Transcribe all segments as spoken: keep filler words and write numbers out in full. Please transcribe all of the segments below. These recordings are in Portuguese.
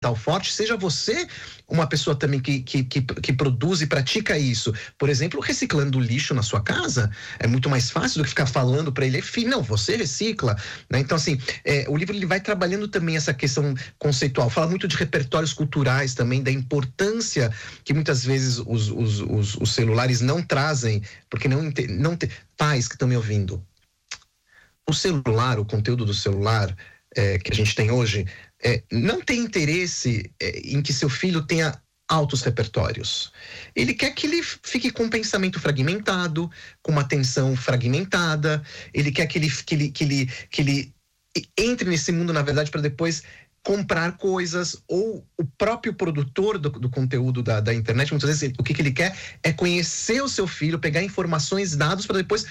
forte, seja você uma pessoa também que, que, que, que produz e pratica isso. Por exemplo, reciclando lixo na sua casa, é muito mais fácil do que ficar falando para ele, filho, não, você recicla, né? Então, assim, é, o livro ele vai trabalhando também essa questão conceitual, fala muito de repertórios culturais também, da importância que muitas vezes os, os, os, os celulares não trazem, porque não, não tem, pais que estão me ouvindo, o celular, o conteúdo do celular é, que a gente tem hoje, É, não tem interesse é, em que seu filho tenha altos repertórios. Ele quer que ele fique com um pensamento fragmentado, com uma atenção fragmentada, ele quer que ele, que ele, que ele, que ele entre nesse mundo, na verdade, para depois comprar coisas, ou o próprio produtor do, do conteúdo da, da internet, muitas vezes o que, que ele quer é conhecer o seu filho, pegar informações, dados, para depois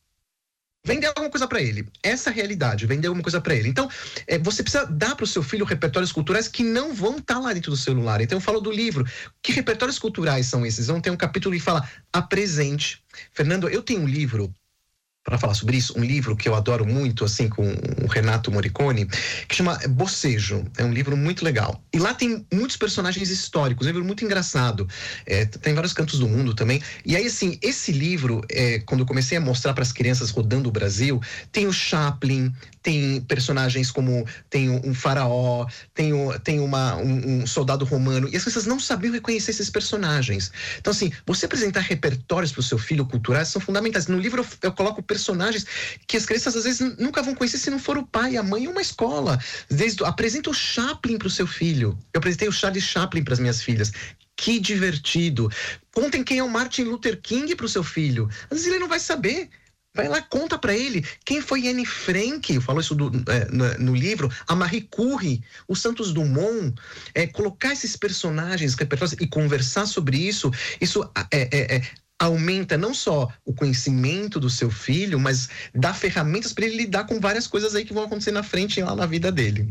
vender alguma coisa para ele. Essa é a realidade, vender alguma coisa para ele. Então, é, você precisa dar para o seu filho repertórios culturais que não vão estar tá lá dentro do celular. Então, eu falo do livro. Que repertórios culturais são esses? Vão ter um capítulo que fala apresente. Fernando, eu tenho um livro para falar sobre isso, um livro que eu adoro muito, assim, com o Renato Morricone, que chama Bocejo. É um livro muito legal. E lá tem muitos personagens históricos, é um livro muito engraçado. É, tem vários cantos do mundo também. E aí, assim, esse livro, é, quando eu comecei a mostrar para as crianças rodando o Brasil, tem o Chaplin, tem personagens como, tem um faraó, tem, o, tem uma, um, um soldado romano, e as crianças não sabiam reconhecer esses personagens. Então, assim, você apresentar repertórios para o seu filho culturais são fundamentais. No livro eu, eu coloco personagens que as crianças às vezes nunca vão conhecer se não for o pai, a mãe ou uma escola. Desde, apresenta o Chaplin para o seu filho. Eu apresentei o Charlie Chaplin para as minhas filhas. Que divertido. Contem quem é o Martin Luther King para o seu filho. Às vezes ele não vai saber. Vai lá, conta pra ele quem foi Anne Frank, eu falo isso do, é, no, no livro, a Marie Curie, o Santos Dumont, é, colocar esses personagens e conversar sobre isso, isso é, é, é, aumenta não só o conhecimento do seu filho, mas dá ferramentas para ele lidar com várias coisas aí que vão acontecer na frente lá na vida dele.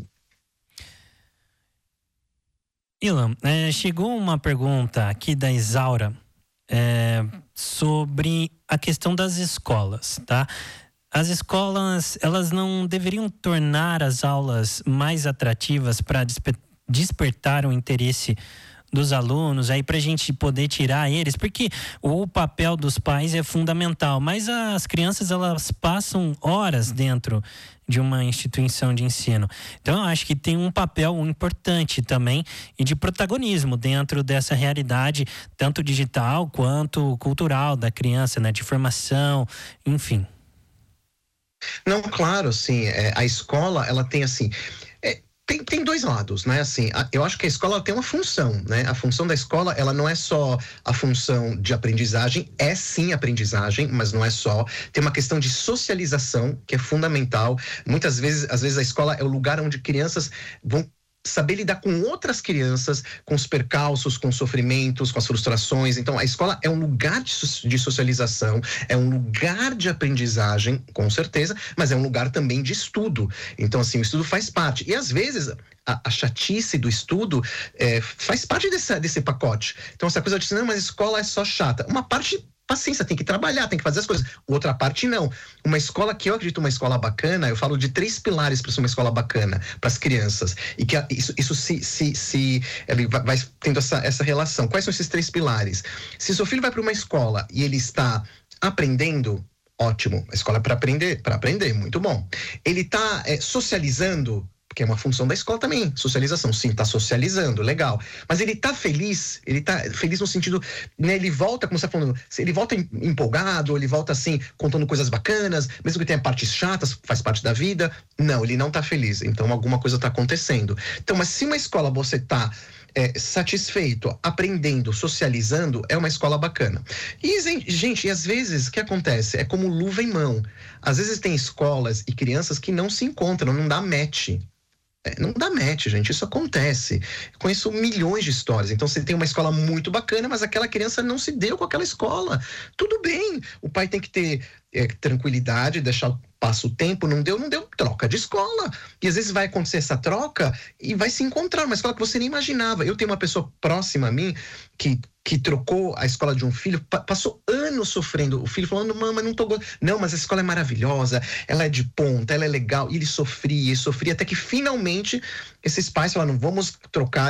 Ilan, é, chegou uma pergunta aqui da Isaura, é, sobre a questão das escolas, tá? As escolas, elas não deveriam tornar as aulas mais atrativas para desper- despertar o interesse dos alunos, aí pra gente poder tirar eles, porque o papel dos pais é fundamental, mas as crianças, elas passam horas dentro de uma instituição de ensino. Então, eu acho que tem um papel importante também e de protagonismo dentro dessa realidade, tanto digital quanto cultural da criança, né? De formação, enfim. Não, claro, assim, é, a escola, ela tem, assim... É, Tem, tem dois lados, né? Assim, a, eu acho que a escola tem uma função, né? A função da escola, ela não é só a função de aprendizagem, é sim aprendizagem, mas não é só. Tem uma questão de socialização, que é fundamental. Muitas vezes, às vezes a escola é o lugar onde crianças vão saber lidar com outras crianças, com os percalços, com os sofrimentos, com as frustrações. Então, a escola é um lugar de socialização, é um lugar de aprendizagem, com certeza, mas é um lugar também de estudo. Então, assim, o estudo faz parte. E, às vezes, a, a chatice do estudo é, faz parte desse, desse pacote. Então, essa coisa de dizer, não, mas a escola é só chata. Uma parte... Paciência, tem que trabalhar, tem que fazer as coisas. Outra parte, não. Uma escola que eu acredito uma escola bacana, eu falo de três pilares para ser uma escola bacana para as crianças. E que isso, isso se, se, se ele vai, vai tendo essa, essa relação. Quais são esses três pilares? Se seu filho vai para uma escola e ele está aprendendo, ótimo. A escola é para aprender, para aprender, muito bom. Ele está é, socializando, que é uma função da escola também, socialização, sim, tá socializando, legal, mas ele tá feliz, ele tá feliz no sentido, né, ele volta, como você tá falando, ele volta empolgado, ele volta assim, contando coisas bacanas, mesmo que tenha partes chatas, faz parte da vida, não, ele não tá feliz, então alguma coisa tá acontecendo. Então, mas se uma escola você tá É, satisfeito, aprendendo, socializando, é uma escola bacana. E, gente, e às vezes, o que acontece? É como luva em mão. Às vezes tem escolas e crianças que não se encontram, não dá match. É, não dá match, gente, isso acontece. Eu conheço milhões de histórias. Então, você tem uma escola muito bacana, mas aquela criança não se deu com aquela escola. Tudo bem, o pai tem que ter é, tranquilidade, deixar passa o tempo, não deu, não deu, troca de escola. E às vezes vai acontecer essa troca e vai se encontrar uma escola que você nem imaginava. Eu tenho uma pessoa próxima a mim que, que trocou a escola de um filho, pa- passou anos sofrendo. O filho falando, mamãe, não tô gostando. Não, mas a escola é maravilhosa, ela é de ponta, ela é legal. E ele sofria, e sofria, até que finalmente esses pais falaram, vamos trocar.